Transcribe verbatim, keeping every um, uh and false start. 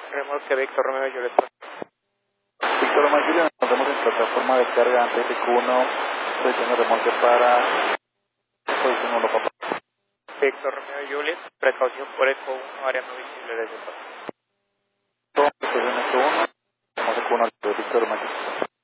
Remolque Víctor Romeo Juliet. Víctor Romeo Juliet, nos vemos en plataforma de carga antes de Q uno, posición de remolque para posición uno, papá. Víctor Romeo Juliet, precaución por eco uno, área no visible desde el paso. Posición eco uno, remolque Q uno, Víctor Romeo Juliet.